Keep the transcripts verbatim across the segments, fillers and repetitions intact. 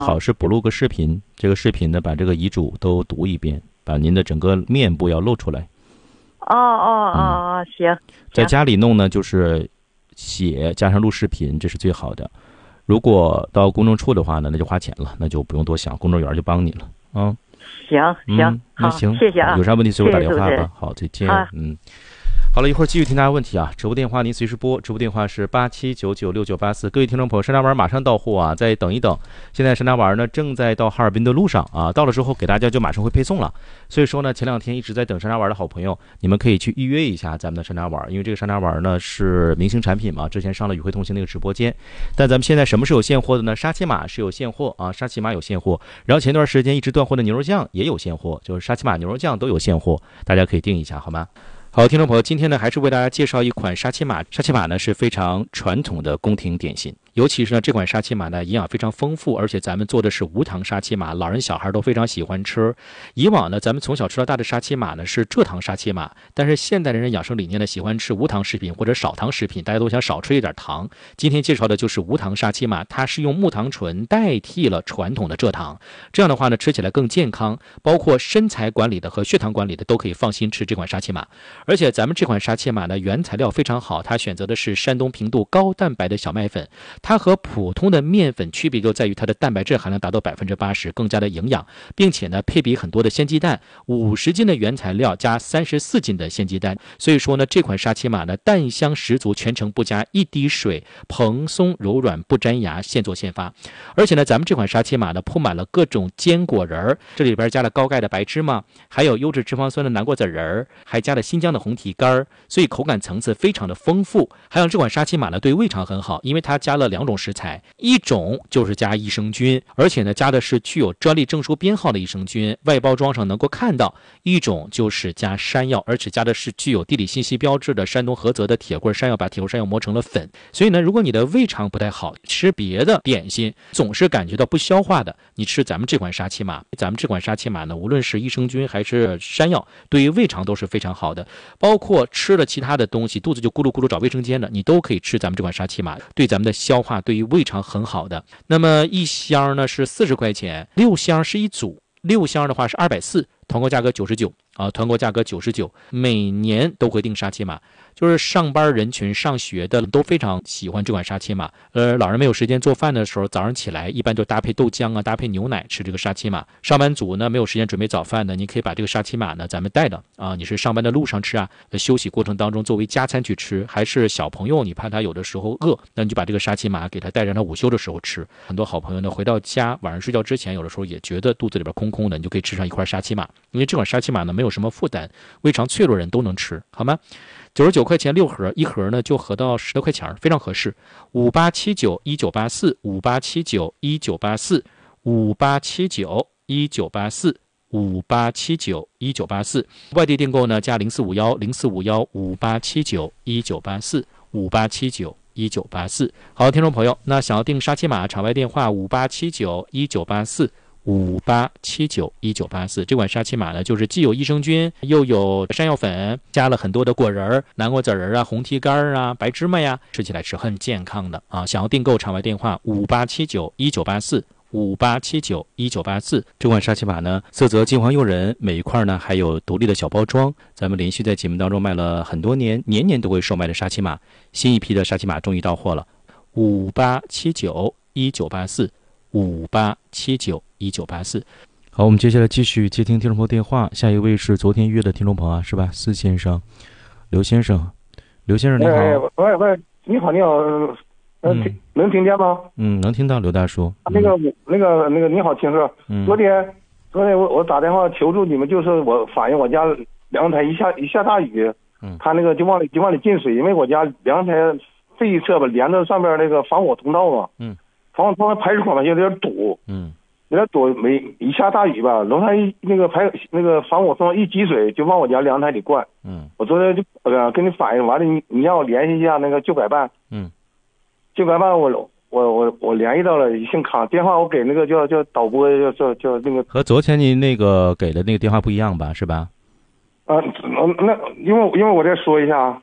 好是补录个视频，这个视频呢把这个遗嘱都读一遍，把您的整个面部要露出来。 哦哦哦哦，行。 在家里弄呢，就是写加上录视频，这是最好的。如果到公证处的话呢，那就花钱了，那就不用多想，公证员就帮你了啊。 行行、 嗯，那行， 谢谢啊。 有啥问题随我打电话谢谢吧。好，再见。 啊、 嗯。好了，一会儿继续听大家问题啊！直播电话您随时拨，直播电话是八七九九六九八四。各位听众朋友，山楂丸马上到货啊，再等一等。现在山楂丸呢正在到哈尔滨的路上啊，到了之后给大家就马上会配送了。所以说呢，前两天一直在等山楂丸的好朋友，你们可以去预约一下咱们的山楂丸，因为这个山楂丸呢是明星产品嘛，之前上了宇辉通信那个直播间。但咱们现在什么是有现货的呢？沙琪玛是有现货啊，沙琪玛有现货。然后前段时间一直断货的牛肉酱也有现货，就是沙琪玛牛肉酱都有现货，大家可以订一下，好吗？好，听众朋友，今天呢还是为大家介绍一款沙琪玛。沙琪玛呢是非常传统的宫廷点心，尤其是呢这款沙琪玛呢营养非常丰富，而且咱们做的是无糖沙琪玛，老人小孩都非常喜欢吃。以往呢咱们从小吃到大的沙琪玛呢是蔗糖沙琪玛，但是现代人养生理念呢喜欢吃无糖食品或者少糖食品，大家都想少吃一点糖。今天介绍的就是无糖沙琪玛，它是用木糖醇代替了传统的蔗糖，这样的话呢吃起来更健康，包括身材管理的和血糖管理的都可以放心吃这款沙琪玛。而且咱们这款沙琪玛呢原材料非常好，它选择的是山东平度高蛋白的小麦粉，它和普通的面粉区别就在于它的蛋白质含量达到百分之八十，更加的营养，并且呢配比很多的鲜鸡蛋，五十斤的原材料加三十四斤的鲜鸡蛋，所以说呢这款沙琪玛呢蛋香十足，全程不加一滴水，蓬松柔软不粘牙，现做现发。而且呢咱们这款沙琪玛呢铺满了各种坚果仁儿，这里边加了高钙的白芝麻，还有优质脂肪酸的南瓜籽仁儿，还加了新疆的红提干，所以口感层次非常的丰富。还有这款沙琪玛呢对胃肠很好，因为它加了两种食材，一种就是加益生菌，而且呢加的是具有专利证书编号的益生菌，外包装上能够看到；一种就是加山药，而且加的是具有地理信息标志的山东菏泽的铁棍山药，把铁棍山药磨成了粉。所以呢如果你的胃肠不太好，吃别的点心总是感觉到不消化的，你吃咱们这款沙琪玛，咱们这款沙琪玛呢无论是益生菌还是山药，对于胃肠都是非常好的。包括吃了其他的东西肚子就咕噜咕噜找卫生间的，你都可以吃咱们这款沙琪玛，对咱们的消化对于胃肠很好的。那么一箱呢是四十块钱，六箱是一组，六箱的话是二百四十，团购价格九十九啊，团购价格九十九，每年都会订沙琪玛。就是上班人群上学的都非常喜欢这款沙琪玛，呃，老人没有时间做饭的时候，早上起来一般就搭配豆浆啊，搭配牛奶吃这个沙琪玛。上班族呢没有时间准备早饭的，你可以把这个沙琪玛呢咱们带的啊，你是上班的路上吃啊，休息过程当中作为加餐去吃，还是小朋友你怕他有的时候饿，那你就把这个沙琪玛给他带让他午休的时候吃。很多好朋友呢回到家晚上睡觉之前，有的时候也觉得肚子里边空空的，你就可以吃上一块沙琪玛，因为这款沙琪玛呢没有什么负担，胃肠脆弱人都能吃，好吗？九十九块钱六盒，一盒呢就合到十多块钱，非常合适。五八七九一九八四，五八七九一九八四，五八七九一九八四，五八七九一九八四。外地订购呢加零四五幺零四五幺五八七九一九八四，五八七九一九八四。好，听众朋友，那想要订沙琪玛，场外电话五八七九一九八四。五八七九一九八四，这款沙琪玛呢，就是既有益生菌，又有山药粉，加了很多的果仁、南瓜籽儿啊、红提干啊、白芝麻呀，吃起来是很健康的啊！想要订购，场外电话五八七九一九八四，五八七九一九八四。这款沙琪玛呢，色泽金黄诱人，每一块呢还有独立的小包装。咱们连续在节目当中卖了很多年，年年都会售卖的沙琪玛，新一批的沙琪玛终于到货了。五八七九一九八四，五八七九一九八四。好，我们接下来继续接听听众朋友电话，下一位是昨天约的听众朋友啊，是吧？司先生，刘先生，刘先生你好。 哎，喂喂，你好，你好，呃， 嗯、 听能听见吗？ 嗯，能听到，刘大叔。 嗯、那个那个那个，你好，听说， 嗯、 昨天昨天我我打电话求助你们，就是我反映我家阳台一下一下大雨， 嗯， 它那个就往里就往里进水，因为我家阳台这一侧吧连着上边那个防火通道嘛， 嗯， 防火通道排水口吧有点堵， 嗯。 有点堵，没一下大雨吧，楼上一那个排那个防火通道一积水，就往我家阳台里灌。嗯，我昨天就呃跟你反映完了，你你让我联系一下那个旧改办。嗯，旧改办我我我我联系到了，姓康，电话我给那个叫叫导播叫叫叫那个。 和昨天你那个给的那个电话不一样吧？是吧？ 啊，那因为因为我再说一下。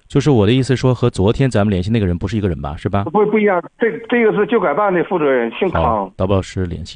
就是我的意思说，和昨天咱们联系那个人不是一个人吧？是吧？ 不不一样，这这个是旧改办的负责人，姓康。 导播老师联系。